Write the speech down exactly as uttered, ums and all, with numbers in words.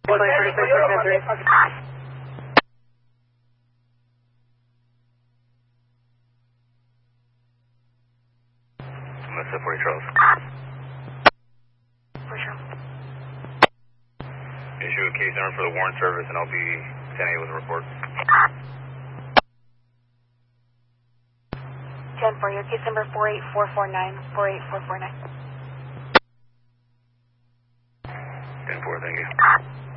Melissa forty Charles. For sure. Issue a case number for the warrant service and I'll be ten A with a report. ten for you. Case number four eight four four nine. four eight four four nine. ten four, thank you.